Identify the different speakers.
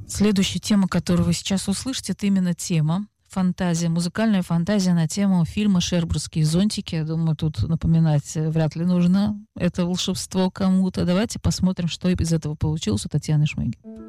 Speaker 1: Следующая тема, которую вы сейчас услышите, это именно тема фантазия, музыкальная фантазия на тему фильма «Шербурские зонтики». Я думаю, тут напоминать вряд ли нужно это волшебство кому-то. Давайте посмотрим, что из этого получилось у Татьяны Шмыги.